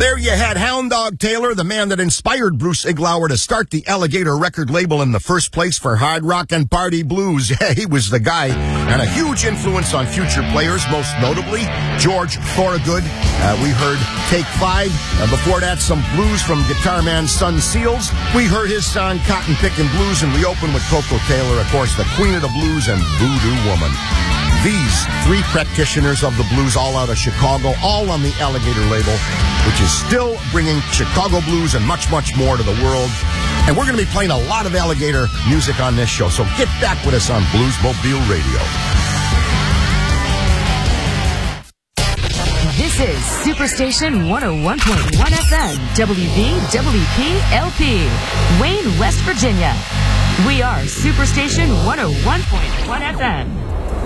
There you had Hound Dog Taylor, the man that inspired Bruce Iglauer to start the Alligator record label in the first place for hard rock and party blues. He was the guy, and a huge influence on future players, most notably George Thorogood. We heard Take 5. Before that, some blues from Guitar Man's Son Seals. We heard his song Cotton Pickin' Blues, and we opened with Coco Taylor, of course, the Queen of the Blues and Voodoo Woman. These three practitioners of the blues, all out of Chicago, all on the Alligator label, which is still bringing Chicago blues and much, much more to the world. And we're going to be playing a lot of Alligator music on this show, so get back with us on Bluesmobile Radio. This is Superstation 101.1 FM, WVWP-LP, Wayne, West Virginia. We are Superstation 101.1 FM.